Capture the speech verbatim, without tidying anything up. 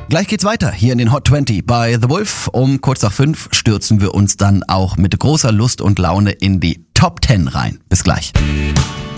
Gleich geht's weiter hier in den Hot zwanzig bei The Wolf. Um kurz nach fünf stürzen wir uns dann auch mit großer Lust und Laune in die Top zehn rein. Bis gleich.